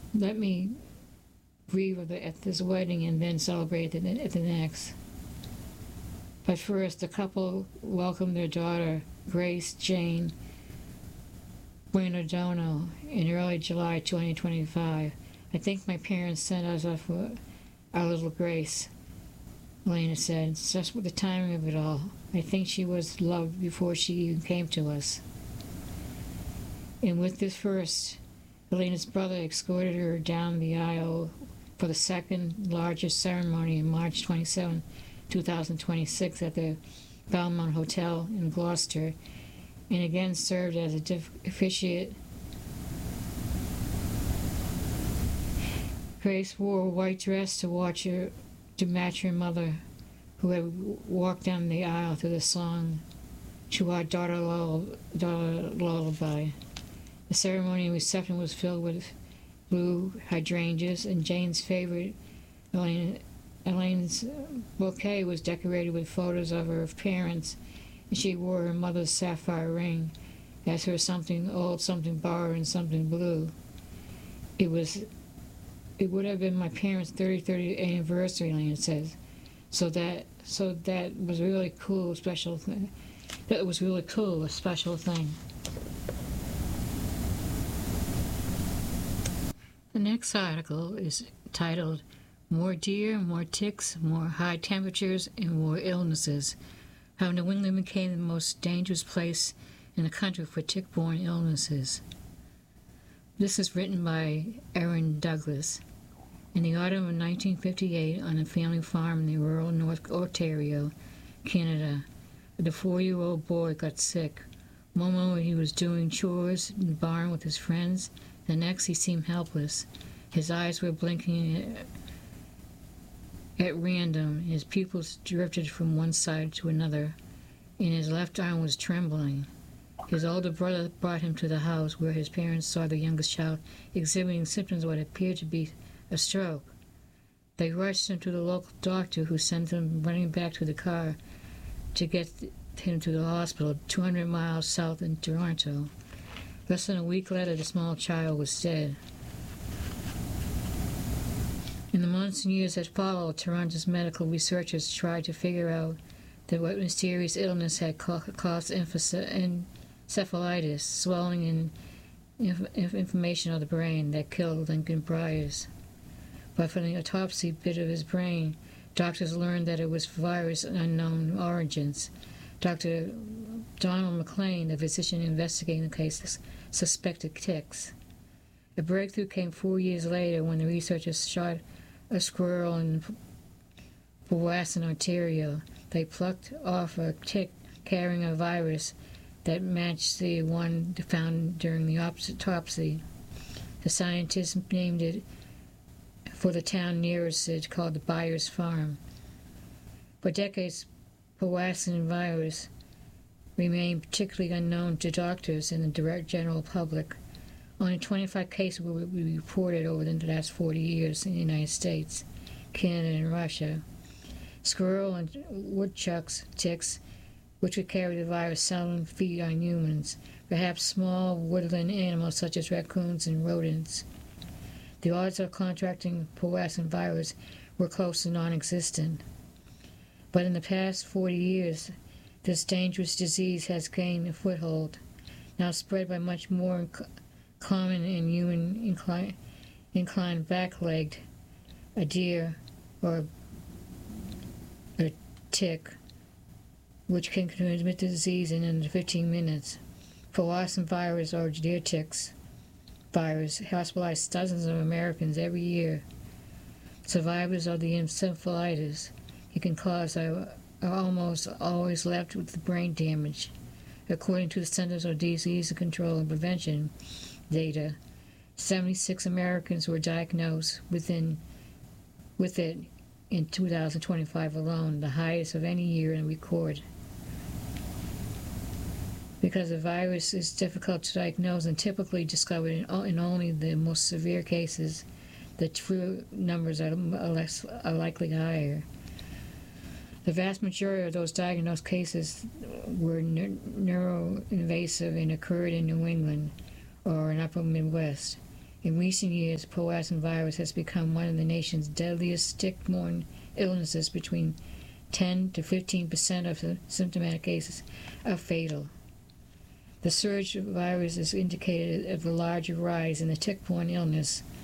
Let me grieve at this wedding and then celebrate at the next. But first, the couple welcomed their daughter, Grace Jane Buenodono, in early July 2025. I think my parents sent us off for our little Grace, Elena said. It's just with the timing of it all. I think she was loved before she even came to us. And with this first, Elena's brother escorted her down the aisle for the second largest ceremony on March 27, 2026 at the Belmont Hotel in Gloucester, and again served as a officiant. Grace wore a white dress to match her mother, who had walked down the aisle to the song To Our Daughter Lullaby. The ceremony and reception was filled with blue hydrangeas, and Jane's favorite, Elaine's bouquet, was decorated with photos of her parents, and she wore her mother's sapphire ring as her something old, something borrowed, and something blue. It would have been my parents' 30th anniversary, Elaine says. So that was really cool, special thing. That was really cool, a special thing. The next article is titled More Deer, More Ticks, More High Temperatures, and More Illnesses. How New England became the most dangerous place in the country for tick-borne illnesses. This is written by Erin Douglas. In the autumn of 1958, on a family farm in rural North Ontario, Canada, the 4-year-old boy got sick. One moment he was doing chores in the barn with his friends, the next he seemed helpless. His eyes were blinking at random, his pupils drifted from one side to another, and his left arm was trembling. His older brother brought him to the house, where his parents saw the youngest child exhibiting symptoms of what appeared to be a stroke. They rushed him to the local doctor, who sent him running back to the car to get him to the hospital 200 miles south in Toronto. Less than a week later, the small child was dead. In the months and years that followed, Toronto's medical researchers tried to figure out what mysterious illness had caused encephalitis, swelling and inflammation of the brain that killed Lincoln Byers. But from the autopsy bit of his brain, doctors learned that it was virus of unknown origins. Dr. Donald McLean, the physician investigating the case, suspected ticks. A breakthrough came 4 years later when the researchers shot a squirrel in Powassan, Ontario. They plucked off a tick carrying a virus that matched the one found during the autopsy. The scientists named it for the town nearest it, called the Byers Farm. For decades, Powassan virus remained particularly unknown to doctors and the direct general public. Only 25 cases were reported over the last 40 years in the United States, Canada, and Russia. Squirrel and woodchucks, ticks, which would carry the virus, seldom feed on humans, perhaps small woodland animals such as raccoons and rodents. The odds of contracting Powassan virus were close to non-existent. But in the past 40 years, this dangerous disease has gained a foothold, now spread by much more common in human inclined back-legged, a deer or a tick, which can transmit the disease in under 15 minutes. Powassan virus or deer ticks virus hospitalizes dozens of Americans every year. Survivors of the encephalitis it can cause are almost always left with brain damage. According to the Centers for Disease Control and Prevention data, 76 Americans were diagnosed with it in 2025 alone, the highest of any year in record. Because the virus is difficult to diagnose and typically discovered in only the most severe cases, the true numbers are likely higher. The vast majority of those diagnosed cases were neuroinvasive and occurred in New England or in Upper Midwest. In recent years, Powassan virus has become one of the nation's deadliest tick-borne illnesses. Between 10 to 15% of the symptomatic cases are fatal. The surge of virus is indicative of a larger rise in the tick-borne illness